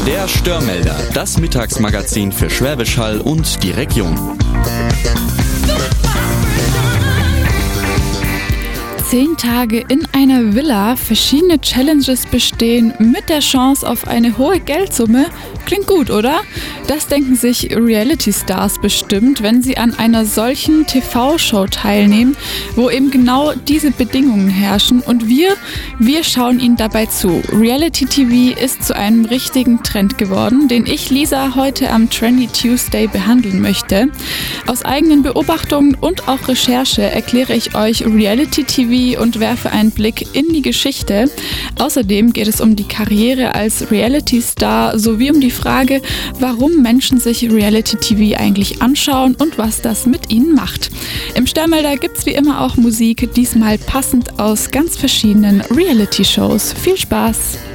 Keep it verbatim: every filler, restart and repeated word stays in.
Der Störmelder, das Mittagsmagazin für Schwäbisch Hall und die Region. Zehn Tage in einer Villa, verschiedene Challenges bestehen mit der Chance auf eine hohe Geldsumme. Klingt gut, oder? Das denken sich Reality-Stars bestimmt, wenn sie an einer solchen T V-Show teilnehmen, wo eben genau diese Bedingungen herrschen. Und wir, wir schauen ihnen dabei zu. Reality-T V ist zu einem richtigen Trend geworden, den ich, Lisa, heute am Trendy Tuesday behandeln möchte. Aus eigenen Beobachtungen und auch Recherche erkläre ich euch Reality-T V und werfe einen Blick in die Geschichte. Außerdem geht es um die Karriere als Reality-Star sowie um die Frage, warum Menschen sich Reality-T V eigentlich anschauen und was das mit ihnen macht. Im Störmelder gibt's wie immer auch Musik, diesmal passend aus ganz verschiedenen Reality-Shows. Viel Spaß!